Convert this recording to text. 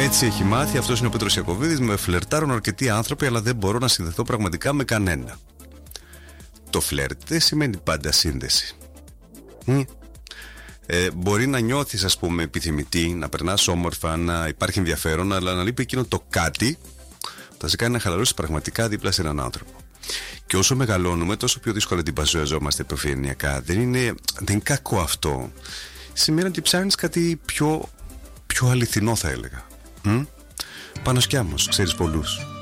Έτσι έχει μάθει, αυτός είναι ο Πέτρος Ιακωβίδης. Με φλερτάρουν αρκετοί άνθρωποι, αλλά δεν μπορώ να συνδεθώ πραγματικά με κανένα. Το φλερτ δεν σημαίνει πάντα σύνδεση. Μπορεί να νιώθεις, ας πούμε, επιθυμητή, να περνάς όμορφα, να υπάρχει ενδιαφέρον, αλλά να λείπει εκείνο το κάτι που θα σε κάνει να χαλαρώσεις πραγματικά δίπλα σε έναν άνθρωπο. Και όσο μεγαλώνουμε, τόσο πιο δύσκολα την παζουαζόμαστε επιφανειακά. Δεν είναι κακό αυτό. Σημαίνει ότι ψάχνεις κάτι πιο αληθινό, θα έλεγα. Πανασκιάμος, ξέρεις πολλούς.